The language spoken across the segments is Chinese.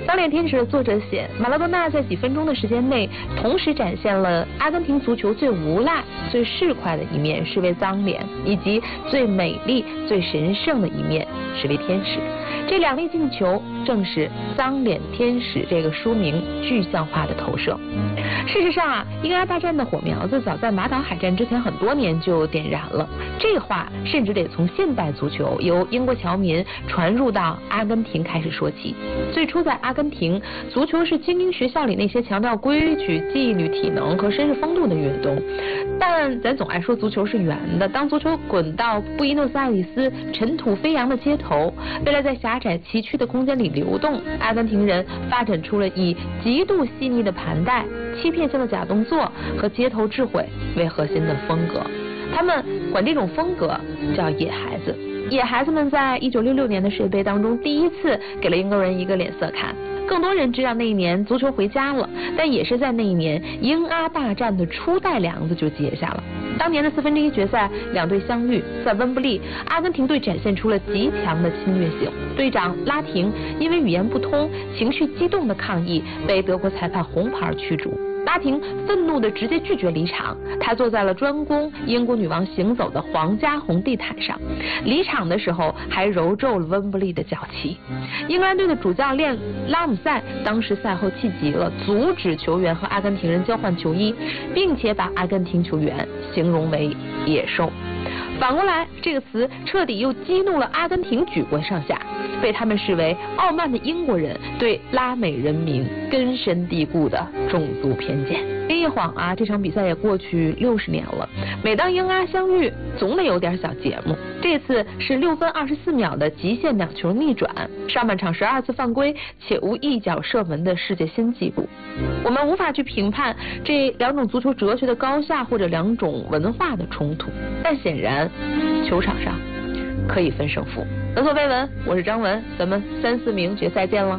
脏脸天使的作者写，马拉多纳在几分钟的时间内，同时展现了阿根廷足球最无赖、最市侩的一面，是位脏脸，以及最美丽、最神圣的一面，是位天使。这2粒进球正是脏脸天使这个书名具象化的投射。事实上啊，英阿大战的火苗子早在马岛海战之前很多年就点燃了。这话甚至得从现代足球由英国侨民传入到阿根廷开始说起。最初在阿根廷，足球是精英学校里那些强调规矩、纪律、体能和绅士风度的运动。但咱总爱说足球是圆的，当足球滚到布宜诺斯艾利斯尘土飞扬的街头，为了在狭窄崎岖的空间里流动，阿根廷人发展出了以极度细腻的盘带、欺骗性的假动作和街头智慧为核心的风格。他们管这种风格叫野孩子。野孩子们在1966年的世界杯当中第一次给了英国人一个脸色看。更多人知道那一年足球回家了，但也是在那一年英阿大战的初代梁子就结下了。当年的1/4决赛，2队相遇，在温布利，阿根廷队展现出了极强的侵略性。队长拉廷因为语言不通、情绪激动的抗议，被德国裁判红牌驱逐。拉廷愤怒地直接拒绝离场，他坐在了专供英国女王行走的皇家红地毯上，离场的时候还揉皱了温布利的脚旗。英格兰队的主教练拉姆塞当时赛后气急了，阻止球员和阿根廷人交换球衣，并且把阿根廷球员形容为野兽。反过来，这个词彻底又激怒了阿根廷举国上下，被他们视为傲慢的英国人对拉美人民根深蒂固的种族偏见。一晃啊，这场比赛也过去60年了。每当英阿相遇，总得有点小节目。这次是6分24秒的极限2球逆转，上半场12次犯规且无一脚射门的世界新纪录。我们无法去评判这2种足球哲学的高下或者2种文化的冲突，但显然球场上可以分胜负。闻所未闻，我是张文，咱们3、4名决赛见了。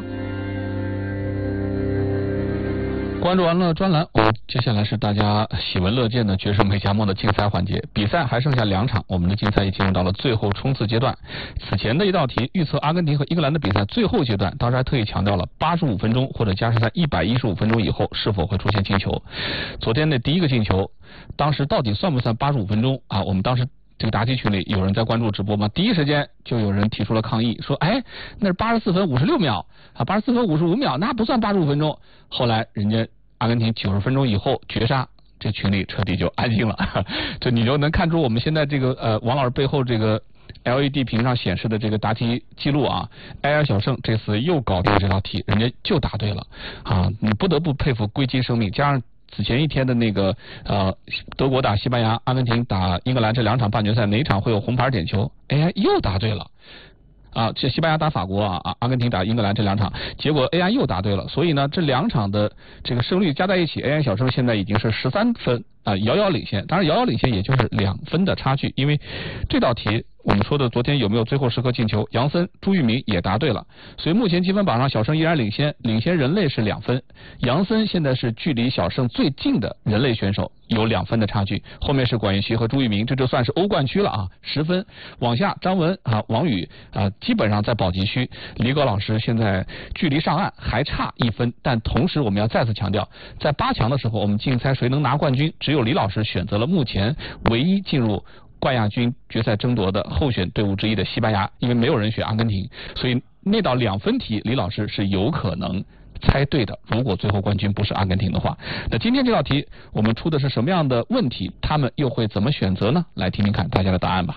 关注完了专栏，我们接下来是大家喜闻乐见的决胜梅加莫的竞赛环节。比赛还剩下2场，我们的竞赛也进入到了最后冲刺阶段。此前的一道题预测阿根廷和英格兰的比赛最后阶段，当时还特意强调了85分钟或者加时赛115分钟以后是否会出现进球。昨天的第一个进球，当时到底算不算85分钟啊？我们当时这个答题群里有人在关注直播吗？第一时间就有人提出了抗议，说那是84分56秒啊，84分55秒，那不算85分钟。后来人家阿根廷90分钟以后绝杀，这群里彻底就安静了。这你就能看出我们现在这个王老师背后这个 LED 屏上显示的这个答题记录啊。埃尔小胜这次又搞定这道题，人家就答对了啊！你不得不佩服硅基生命，加上此前一天的那个德国打西班牙、阿根廷打英格兰这2场半决赛，哪一场会有红牌点球？又答对了。啊，这西班牙打法国啊，阿根廷打英格兰这2场，结果 AI 又答对了，所以呢，这2场的这个胜率加在一起 ，AI 小胜现在已经是13分啊，遥遥领先。当然，遥遥领先也就是2分的差距，因为这道题我们说的昨天有没有最后时刻进球，杨森、朱玉明也答对了，所以目前积分榜上小胜依然领先人类是2分，杨森现在是距离小胜最近的人类选手，有2分的差距，后面是管玉琪和朱玉明，这就算是欧冠区了啊，10分。往下张文啊、王宇啊，基本上在保级区。李葛老师现在距离上岸还差1分，但同时我们要再次强调，在8强的时候，我们竞猜谁能拿冠军，只有李老师选择了目前唯一进入冠亚军决赛争夺的候选队伍之一的西班牙，因为没有人选阿根廷，所以那道2分题李老师是有可能猜对的，如果最后冠军不是阿根廷的话。那今天这道题我们出的是什么样的问题，他们又会怎么选择呢？来听听看大家的答案吧。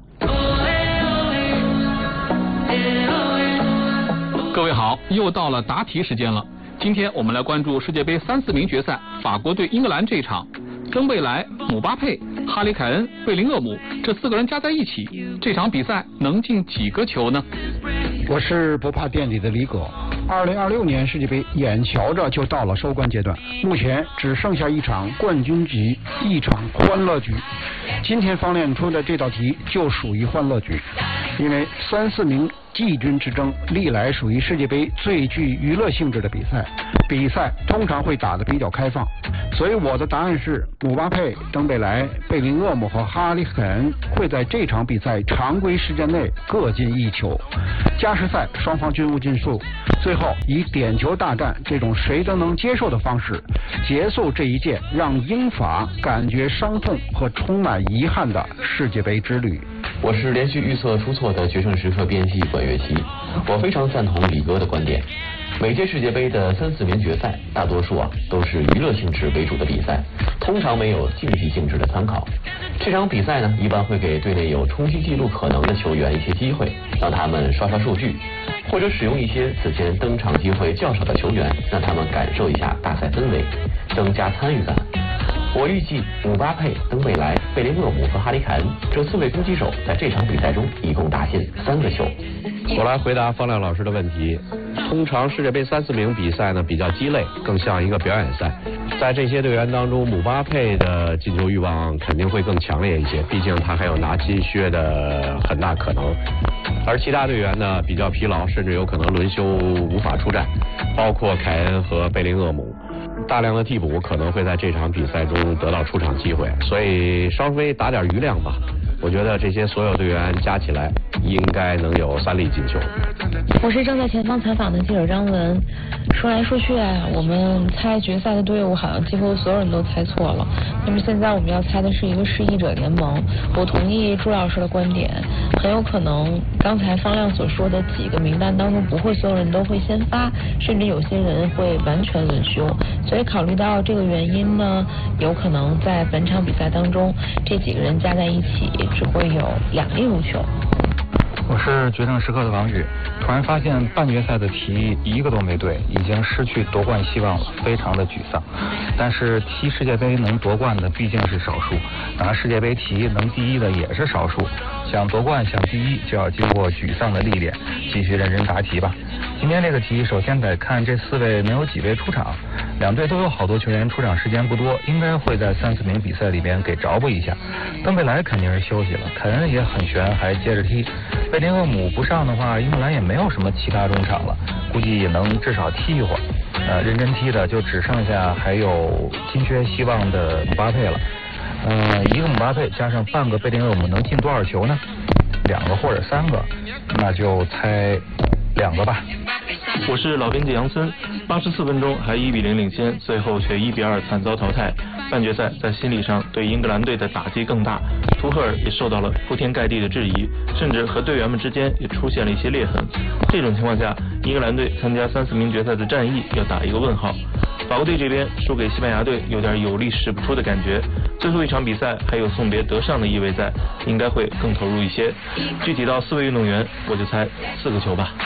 各位好，又到了答题时间了。今天我们来关注世界杯3、4名决赛，法国对英格兰这一场，登贝莱、姆巴佩、哈里凯恩、贝林厄姆这4个人加在一起，这场比赛能进几个球呢？ 我是不怕店里的李葛。2026年世界杯眼瞧着就到了收官阶段，目前只剩下1场冠军局，1场欢乐局。今天方练出的这道题就属于欢乐局，因为3、4名季军之争历来属于世界杯最具娱乐性质的比赛，比赛通常会打得比较开放，所以我的答案是姆巴佩、登贝莱、贝林厄姆和哈里凯恩会在这场比赛常规时间内各进1球，加时赛双方均无进数， 最后以点球大战这种谁都能接受的方式结束这一届让英法感觉伤痛和充满遗憾的世界杯之旅。 我是连续预测出错的决胜时刻编辑管乐琪，我非常赞同李哥的观点。每届世界杯的3、4名决赛，大多数都是娱乐性质为主的比赛，通常没有竞技性质的参考。这场比赛呢，一般会给队内有冲击纪录可能的球员一些机会，让他们刷数据，或者使用一些此前登场机会较少的球员，让他们感受一下大赛氛围，增加参与感。我预计姆巴佩、登贝莱、贝林厄姆和哈里凯恩这4位攻击手在这场比赛中一共打进3个球。 我来回答方亮老师的问题。通常世界杯3、4名比赛呢比较鸡肋，更像一个表演赛。在这些队员当中，姆巴佩的进球欲望肯定会更强烈一些，毕竟他还有拿金靴的很大可能。而其他队员呢比较疲劳，甚至有可能轮休无法出战，包括凯恩和贝林厄姆。大量的替补可能会在这场比赛中得到出场机会，所以稍微打点余量吧。我觉得这些所有队员加起来应该能有3粒进球。 我是正在前方采访的记者张文。说来说去我们猜决赛的队伍好像几乎所有人都猜错了。那么现在我们要猜的是一个失意者联盟。我同意朱老师的观点，很有可能刚才方亮所说的几个名单当中，不会所有人都会先发，甚至有些人会完全轮休。所以考虑到这个原因呢，有可能在本场比赛当中，这几个人加在一起只会有2粒入球。 我是决胜时刻的王宇，突然发现半决赛的题一个都没对，已经失去夺冠希望了，非常的沮丧。但是踢世界杯能夺冠的毕竟是少数，拿世界杯题能第一的也是少数。想夺冠想第一，就要经过沮丧的历练，继续认真答题吧。今天这个题首先得看这4位能有几位出场，两队都有好多球员出场时间不多，应该会在3、4名比赛里边给着补一下。登贝莱肯定是休息了，凯恩也很悬，还接着踢。贝林厄姆不上的话，英格兰也没有什么其他中场了，估计也能至少踢一会儿。认真踢的就只剩下还有金靴希望的姆巴佩了。一个姆巴佩加上半个贝林厄姆能进多少球呢？2个或者3个，那就猜2个吧。 我是老编辑杨森，84分钟还1比0领先，最后却1比2惨遭淘汰。半决赛在心理上对英格兰队的打击更大，图赫尔也受到了铺天盖地的质疑，甚至和队员们之间也出现了一些裂痕。这种情况下，英格兰队参加3、4名决赛的战役要打一个问号。法国队这边输给西班牙队有点有力使不出的感觉，最后一场比赛还有送别德尚的意味在，应该会更投入一些。具体到4位运动员，我就猜4个球吧。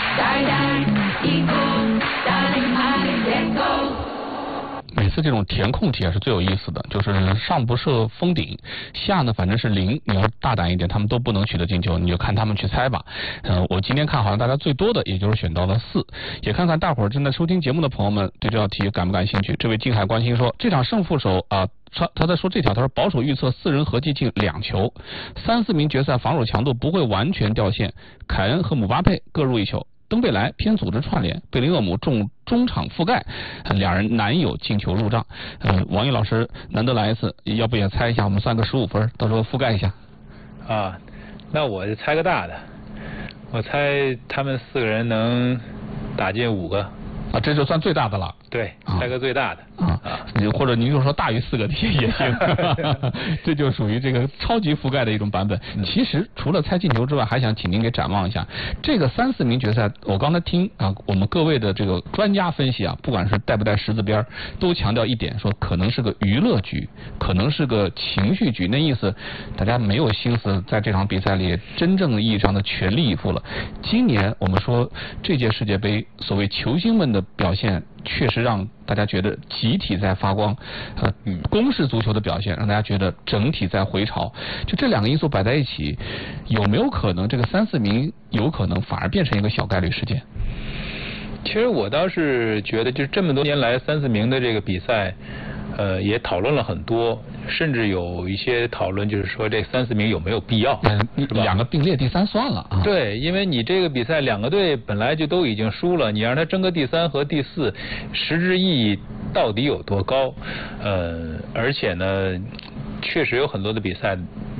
每次这种填空题是最有意思的，就是上不设封顶，下呢反正是0，你要大胆一点，他们都不能取得进球，你就看他们去猜吧。我今天看好像大家最多的也就是选到了4，也看看大伙儿正在收听节目的朋友们对这道题感不感兴趣。这位静海关心说，这场胜负手他在说这条，他说保守预测4人合计进2球，3、4名决赛防守强度不会完全掉线，凯恩和姆巴佩各入1球。登贝莱偏组织串联，贝林厄姆中场覆盖，2人难有进球入账。王毅老师难得来一次，要不也猜一下，我们算个15分，到时候覆盖一下。 那我就猜个大的，我猜他们4个人能打进5个。 这就算最大的了。 对，猜个最大的。 或者您就说大于4个题也行，这就属于这个超级覆盖的一种版本。其实除了猜进球之外，还想请您给展望一下这个3、4名决赛。我刚才听我们各位的这个专家分析不管是带不带十字边，都强调一点，说可能是个娱乐局，可能是个情绪局。那意思大家没有心思在这场比赛里真正意义上的全力以赴了。今年我们说这届世界杯所谓球星们的表现确实让大家觉得集体在发光，攻势足球的表现让大家觉得整体在回潮。就这2个因素摆在一起，有没有可能这个3、4名有可能反而变成一个小概率事件？ 其实我倒是觉得，就是这么多年来3、4名的这个比赛，也讨论了很多，甚至有一些讨论就是说这3、4名有没有必要，是吧 ？2个并列第3算了啊。 对，因为你这个比赛2个队本来就都已经输了，你让他争个第3和第4，实质意义到底有多高？而且呢，确实有很多的比赛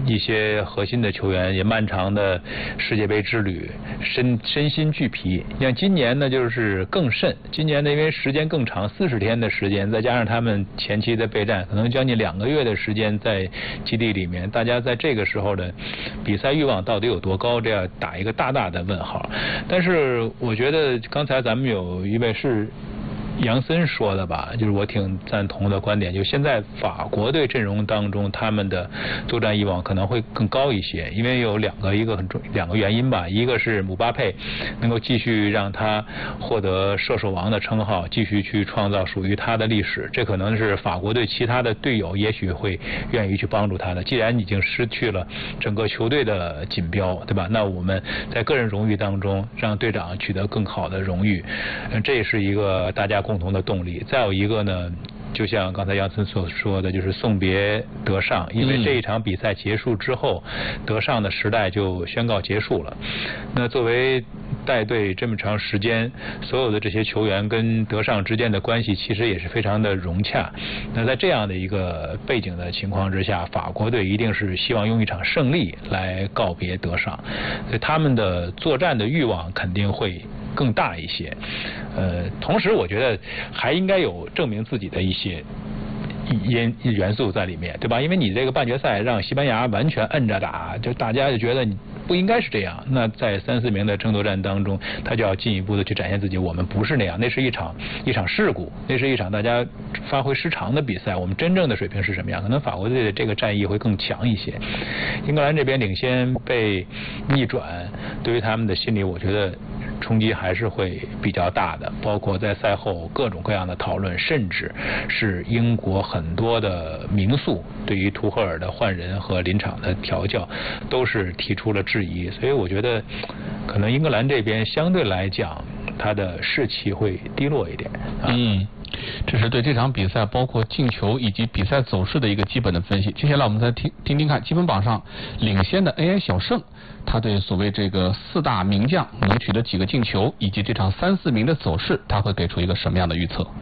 一些核心的球员也漫长的世界杯之旅，身心俱疲。像今年呢，就是更甚。今年呢，因为时间更长，40天的时间，再加上他们前期的备战，可能将近2个月的时间在基地里面，大家在这个时候的比赛欲望到底有多高，这要打一个大大的问号。但是我觉得刚才咱们有一位是杨森说的吧，就是我挺赞同的观点，就现在法国队阵容当中，他们的作战欲望可能会更高一些，因为有两个原因吧，一个是姆巴佩能够继续让他获得射手王的称号，继续去创造属于他的历史，这可能是法国队其他的队友也许会愿意去帮助他的。既然已经失去了整个球队的锦标，对吧？那我们在个人荣誉当中让队长取得更好的荣誉，这也是一个大家共同的动力。再有一个呢，就像刚才杨森所说的，就是送别德尚，因为这一场比赛结束之后，德尚的时代就宣告结束了。那作为带队这么长时间，所有的这些球员跟德尚之间的关系其实也是非常的融洽。那在这样的一个背景的情况之下，法国队一定是希望用一场胜利来告别德尚，所以他们的作战的欲望肯定会更大一些。同时我觉得还应该有证明自己的一些元素在里面，对吧？因为你这个半决赛让西班牙完全摁着打，就大家就觉得你不应该是这样。那在3、4名的争夺战当中，他就要进一步的去展现自己，我们不是那样，那是一场事故，那是一场大家发挥失常的比赛。我们真正的水平是什么样？可能法国队的这个战役会更强一些。英格兰这边领先被逆转，对于他们的心理，我觉得冲击还是会比较大的，包括在赛后各种各样的讨论，甚至是英国很多的名宿对于图赫尔的换人和临场的调教都是提出了质疑。所以我觉得可能英格兰这边相对来讲他的士气会低落一点。 这是对这场比赛包括进球以及比赛走势的一个基本的分析。接下来我们再听听看积分榜上领先的 AI 小胜，他对所谓这个4大名将能取得几个进球以及这场3、4名的走势，他会给出一个什么样的预测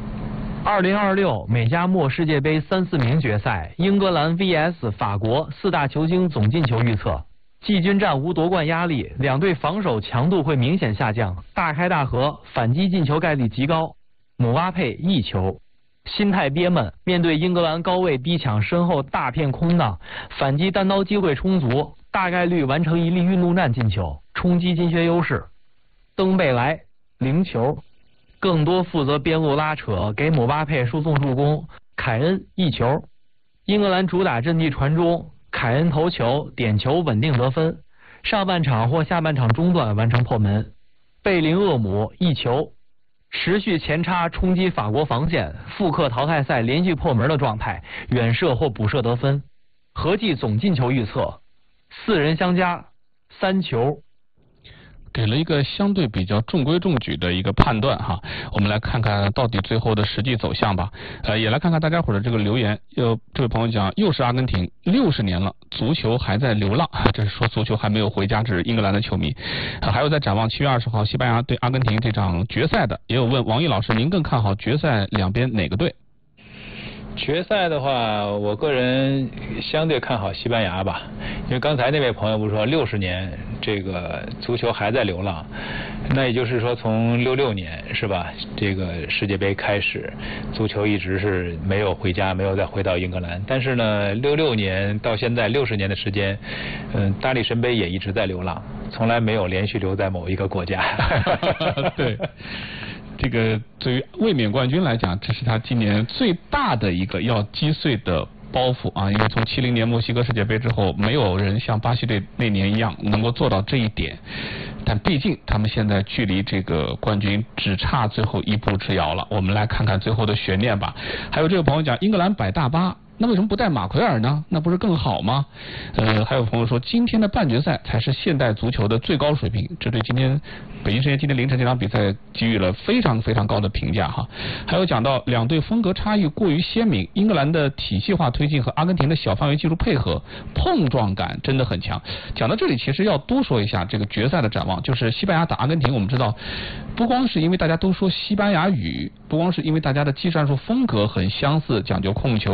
？2026美加墨世界杯3、4名决赛，英格兰 vs 法国4大球星总进球预测。季军战无夺冠压力，两队防守强度会明显下降，大开大合，反击进球概率极高。姆巴佩1球，心态憋闷，面对英格兰高位逼抢，身后大片空档，反击单刀机会充足，大概率完成一粒运动战进球，冲击金靴优势。登贝莱0球，更多负责边路拉扯，给姆巴佩输送助攻。凯恩1球，英格兰主打阵地传中，凯恩头球点球稳定得分，上半场或下半场中段完成破门。贝林厄姆1球，持续前插冲击法国防线，复刻淘汰赛连续破门的状态，远射或补射得分。合计总进球预测4人相加3球。 给了一个相对比较中规中矩的一个判断哈，我们来看看到底最后的实际走向吧。也来看看大家伙的这个留言。这位朋友讲，又是阿根廷，60年了，足球还在流浪，这是说足球还没有回家，这是英格兰的球迷。还有在展望7月20号西班牙对阿根廷这场决赛的，也有问王毅老师，您更看好决赛两边哪个队？ 决赛的话，我个人相对看好西班牙吧，因为刚才那位朋友不是说60年这个足球还在流浪，那也就是说从66年是吧，这个世界杯开始，足球一直是没有回家，没有再回到英格兰。但是呢，66年到现在60年的时间，大力神杯也一直在流浪，从来没有连续留在某一个国家。 对。这个对于卫冕冠军来讲，这是他今年最大的一个要击碎的包袱啊！因为从70年墨西哥世界杯之后，没有人像巴西队那年一样能够做到这一点。但毕竟他们现在距离这个冠军只差最后一步之遥了。我们来看看最后的悬念吧。还有这个朋友讲，英格兰摆大巴，那为什么不带马奎尔呢？那不是更好吗？还有朋友说，今天的半决赛才是现代足球的最高水平，这对今天北京时间今天凌晨这场比赛给予了非常非常高的评价哈。还有讲到两队风格差异过于鲜明，英格兰的体系化推进和阿根廷的小范围技术配合，碰撞感真的很强。讲到这里，其实要多说一下这个决赛的展望，就是西班牙打阿根廷，我们知道不光是因为大家都说西班牙语，不光是因为大家的技战术风格很相似，讲究控球，讲究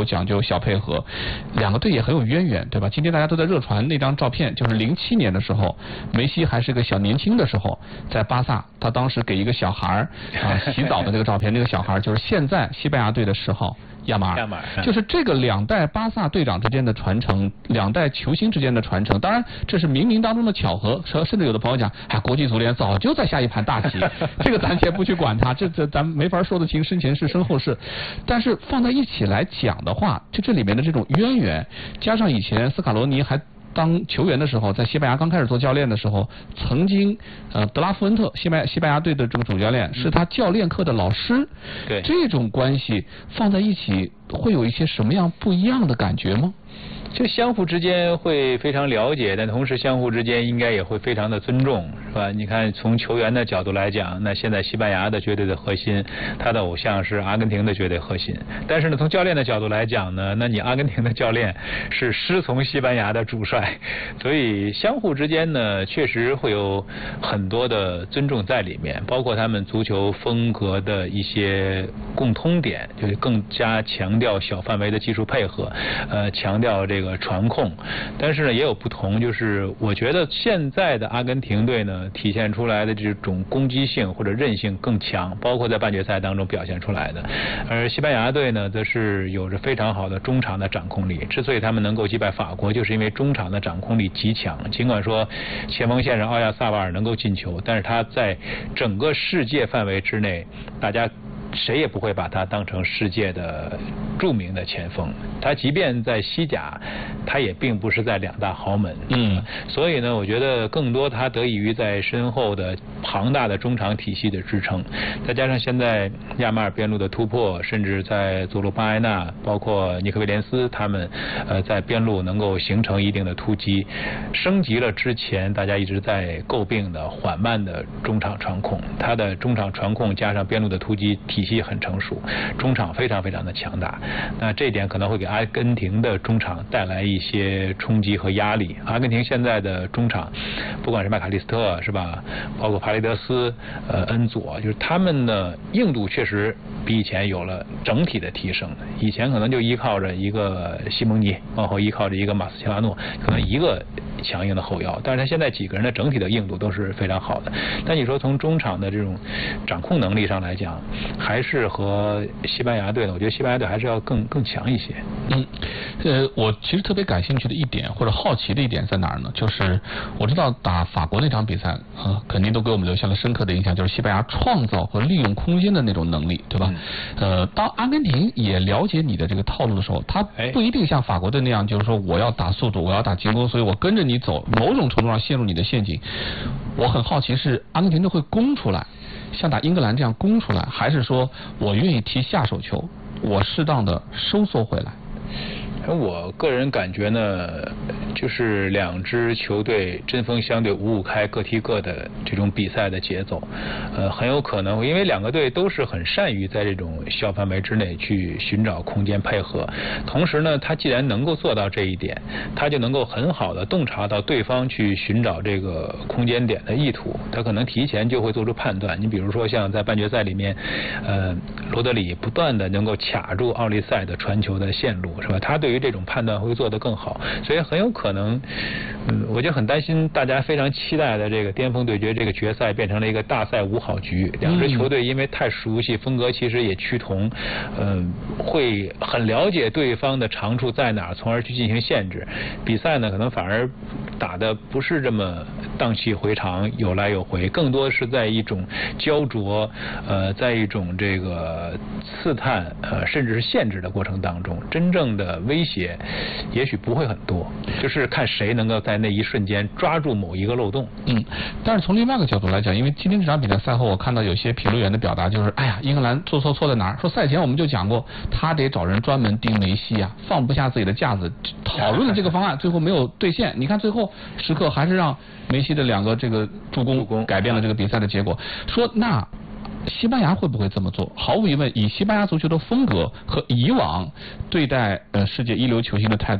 小配合，两个队也很有渊源，对吧？今天大家都在热传那张照片，就是07年的时候，梅西还是个小年轻的时候，在巴萨，他当时给一个小孩洗澡的这个照片，那个小孩就是现在西班牙队的10号。亚马尔，就是这个2代巴萨队长之间的传承，2代球星之间的传承。当然，这是冥冥当中的巧合，甚至有的朋友讲，国际足联早就在下一盘大棋，这个咱先不去管它，这咱没法说得清身前事身后事。但是放在一起来讲的话，就这里面的这种渊源，加上以前斯卡罗尼还当球员的时候，在西班牙刚开始做教练的时候，曾经德拉夫恩特西班牙队的这个主教练是他教练课的老师， 对， 这种关系放在一起会有一些什么样不一样的感觉吗？ 就相互之间会非常了解，但同时相互之间应该也会非常的尊重，是吧？你看从球员的角度来讲，那现在西班牙的绝对的核心，他的偶像是阿根廷的绝对核心。但是呢，从教练的角度来讲呢，那你阿根廷的教练是师从西班牙的主帅，所以相互之间呢，确实会有很多的尊重在里面，包括他们足球风格的一些共通点，就是更加强调小范围的技术配合，强调这个传控，但是呢也有不同，就是我觉得现在的阿根廷队呢体现出来的这种攻击性或者韧性更强，包括在半决赛当中表现出来的。而西班牙队呢则是有着非常好的中场的掌控力，之所以他们能够击败法国，就是因为中场的掌控力极强。尽管说前锋线上奥亚萨瓦尔能够进球，但是他在整个世界范围之内，大家谁也不会把他当成世界的著名的前锋，他即便在西甲，他也并不是在2大豪门。所以呢，我觉得更多他得益于在身后的庞大的中场体系的支撑，再加上现在亚马尔边路的突破，甚至在佐鲁巴埃纳，包括尼克威廉斯他们在边路能够形成一定的突击，升级了之前大家一直在诟病的缓慢的中场传控，他的中场传控加上边路的突击体系很成熟，中场非常非常的强大。那这一点可能会给阿根廷的中场带来一些冲击和压力。阿根廷现在的中场，不管是麦卡利斯特是吧，包括帕雷德斯、恩佐，就是他们的硬度确实比以前有了整体的提升。以前可能就依靠着一个西蒙尼，往后依靠着一个马斯切拉诺，可能一个强硬的后腰，但是他现在几个人的整体的硬度都是非常好的。但你说从中场的这种掌控能力上来讲，还是和西班牙队呢，我觉得西班牙队还是要更强一些。 我其实特别感兴趣的一点或者好奇的一点在哪儿呢？就是我知道打法国那场比赛肯定都给我们留下了深刻的印象，就是西班牙创造和利用空间的那种能力，对吧？当阿根廷也了解你的这个套路的时候，他不一定像法国队那样，就是说我要打速度，我要打进攻，所以我跟着你走，某种程度上陷入你的陷阱。我很好奇是阿根廷队会攻出来，像打英格兰这样攻出来，还是说我愿意踢下手球，我适当的收缩回来？ 我个人感觉呢，就是两支球队针锋相对五五开，各踢各的这种比赛的节奏，很有可能因为两个队都是很善于在这种小范围之内去寻找空间配合，同时呢，他既然能够做到这一点，他就能够很好的洞察到对方去寻找这个空间点的意图，他可能提前就会做出判断。你比如说像在半决赛里面，罗德里不断的能够卡住奥利塞的传球的线路，是吧？他对于这种判断会做得更好，所以很有可能，我就很担心大家非常期待的这个巅峰对决这个决赛变成了一个大赛五好局，两支球队因为太熟悉，风格其实也趋同，会很了解对方的长处在哪儿，从而去进行限制。比赛呢，可能反而打的不是这么荡气回肠，有来有回，更多是在一种焦灼，在一种这个刺探，甚至是限制的过程当中，真正的威胁也许不会很多，就是看谁能够在那一瞬间抓住某一个漏洞。 但是从另外一个角度来讲，因为今天这场比赛赛后，我看到有些评论员的表达就是，哎呀，英格兰做错在哪儿？说赛前我们就讲过，他得找人专门盯梅西啊，放不下自己的架子，讨论了这个方案，最后没有兑现。你看最后时刻还是让梅西的两个这个助攻改变了这个比赛的结果。说那西班牙会不会这么做？毫无疑问，以西班牙足球的风格和以往对待世界一流球星的态度，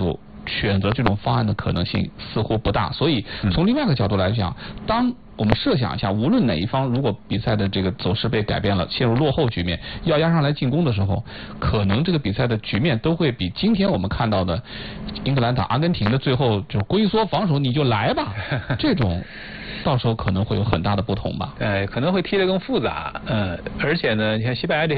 选择这种方案的可能性似乎不大。所以从另外一个角度来讲，当我们设想一下，无论哪一方如果比赛的这个走势被改变了，陷入落后局面，要压上来进攻的时候，可能这个比赛的局面都会比今天我们看到的英格兰打阿根廷的最后就龟缩防守你就来吧这种到时候可能会有很大的不同吧。 可能会踢得更复杂，而且呢，你看西班牙这些